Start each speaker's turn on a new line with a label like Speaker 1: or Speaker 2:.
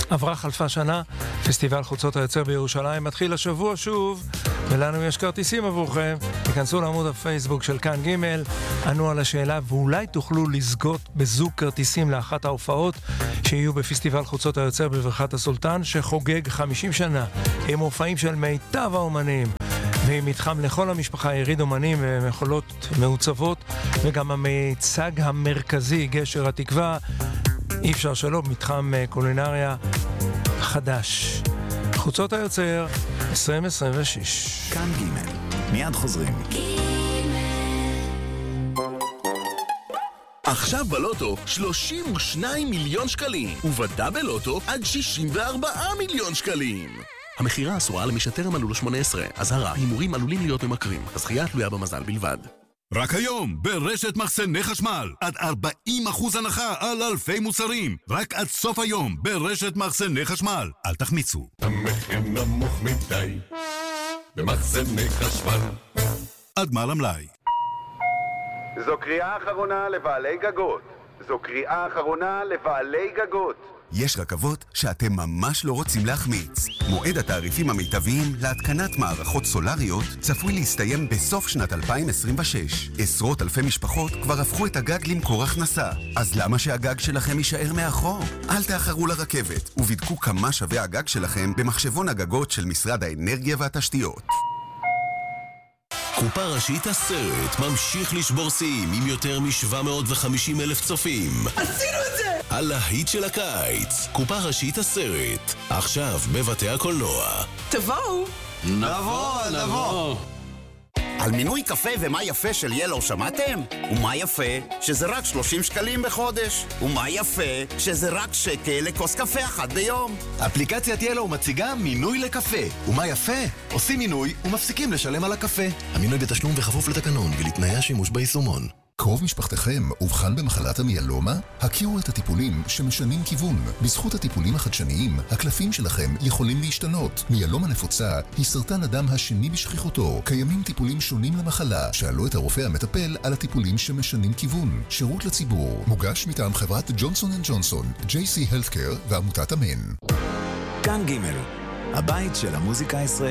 Speaker 1: עברה חלפה שנה, פסטיבל חוצות היוצר בירושלים מתחיל השבוע שוב, ולנו יש כרטיסים עבורכם. תיכנסו לעמוד הפייסבוק של כאן ג', ענו על השאלה ואולי תוכלו לזכות בזוג כרטיסים לאחת ההופעות שיהיו בפסטיבל חוצות היוצר בברכת הסולטן, שחוגג 50 שנה עם מופעים של מיטב האומנים ועם מתחם לכל המשפחה, יריד אומנים ומחולות מעוצבות, וגם המיצג המרכזי גשר התקווה, אי אפשר שלא, מתחם קולינריה חדש. חוצות היוצר 2026.
Speaker 2: כאן ג' מיד חוזרים.
Speaker 3: עכשיו בלוטו 32 מיליון שקלים, ובדאבל לוטו עד 64 מיליון שקלים. המחירה אסורה למי שטרם מלאו לו 18. אזהרה, הימורים עלולים להיות ממכרים. הזכייה תלויה במזל בלבד.
Speaker 4: רק היום, ברשת מחסני חשמל, עד 40% הנחה על אלפי מוצרים. רק עד סוף היום, ברשת מחסני חשמל. אל תחמיצו.
Speaker 5: המחיר נמוך מדי, במחסני חשמל.
Speaker 4: עד מעל המלאי.
Speaker 6: זו קריאה אחרונה לבעלי גגות. זו קריאה אחרונה לבעלי גגות.
Speaker 2: יש רכבות שאתם ממש לא רוצים להחמיץ. מועד התעריפים המיטביים להתקנת מערכות סולריות צפוי להסתיים בסוף שנת 2026. עשרות אלפי משפחות כבר הפכו את הגג למקור הכנסה. אז למה שהגג שלכם יישאר מאחור? אל תאחרו לרכבת ובדקו כמה שווה הגג שלכם במחשבון הגגות של משרד האנרגיה והתשתיות.
Speaker 3: קופה ראשית הסרט ממשיך לשבור שיאים עם יותר מ-750,000 צופים.
Speaker 7: עשינו את זה!
Speaker 3: הלהיט של הקיץ, קופה ראשית הסרט, עכשיו בבתי הקולנוע.
Speaker 7: תבואו!
Speaker 2: נבוא! על מינוי קפה ומה יפה של ילו שמעתם? ומה יפה? שזה רק 30 שקלים בחודש. ומה יפה? שזה רק שקל לכוס קפה אחת ביום.
Speaker 8: אפליקציית ילו מציגה מינוי לקפה. ומה יפה? עושים מינוי ומפסיקים לשלם על הקפה. המינוי בתשלום וכפוף לתקנון ולתנאי השימוש ביישומון.
Speaker 9: קרוב משפחתכם אובחן במחלת המיאלומה? הכירו את הטיפולים שמשנים כיוון. בזכות הטיפולים החדשניים, הקלפים שלכם יכולים להשתנות. מיאלומה נפוצה היא סרטן הדם השני בשכיחותו. קיימים טיפולים שונים למחלה. שאלו את הרופא המטפל על הטיפולים שמשנים כיוון. שירות לציבור. מוגש מטעם חברת ג'ונסון & ג'ונסון, JC Healthcare ועמותת אמן.
Speaker 2: כאן ג' הבית של המוזיקה הישראלית.